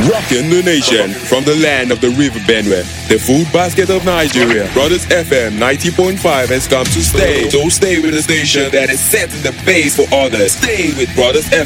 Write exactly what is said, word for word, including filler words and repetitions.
Rocking the nation from the land of the river Benue, the food basket of Nigeria. Brothers F M ninety point five has come to stay. So stay with the station that is setting the pace for others. Stay with Brothers F M.